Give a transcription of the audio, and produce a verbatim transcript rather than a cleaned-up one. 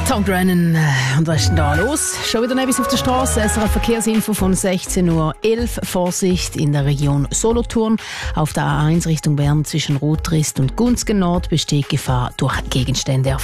Tom Grennan, und was ist denn da los? Schon wieder etwas auf der Straße. S R F Verkehrsinfo von sechzehn Uhr elf. Vorsicht in der Region Solothurn. Auf der A eins Richtung Bern zwischen Rotrist und Gunzgen Nord besteht Gefahr durch Gegenstände auf